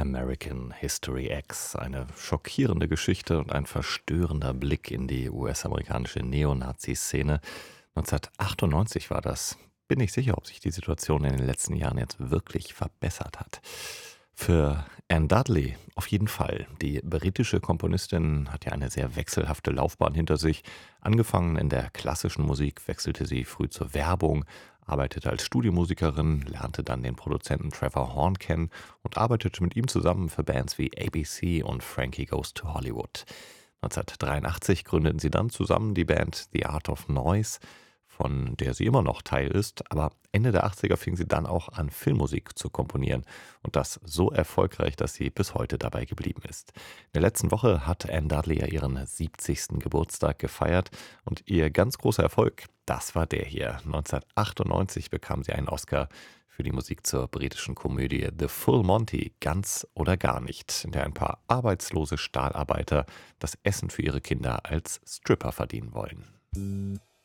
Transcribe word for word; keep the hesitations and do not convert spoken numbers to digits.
American History X, eine schockierende Geschichte und ein verstörender Blick in die U S-amerikanische Neonazi-Szene. neunzehnhundertachtundneunzig war das. Bin nicht sicher, ob sich die Situation in den letzten Jahren jetzt wirklich verbessert hat. Für Anne Dudley auf jeden Fall. Die britische Komponistin hat ja eine sehr wechselhafte Laufbahn hinter sich. Angefangen in der klassischen Musik, wechselte sie früh zur Werbung, arbeitete als Studiomusikerin, lernte dann den Produzenten Trevor Horn kennen und arbeitete mit ihm zusammen für Bands wie A B C und Frankie Goes to Hollywood. neunzehnhundertdreiundachtzig gründeten sie dann zusammen die Band The Art of Noise, von der sie immer noch Teil ist, aber Ende der achtziger fing sie dann auch an, Filmmusik zu komponieren und das so erfolgreich, dass sie bis heute dabei geblieben ist. In der letzten Woche hat Anne Dudley ja ihren siebzigsten Geburtstag gefeiert und ihr ganz großer Erfolg, das war der hier. neunzehnhundertachtundneunzig bekam sie einen Oscar für die Musik zur britischen Komödie The Full Monty, ganz oder gar nicht, in der ein paar arbeitslose Stahlarbeiter das Essen für ihre Kinder als Stripper verdienen wollen.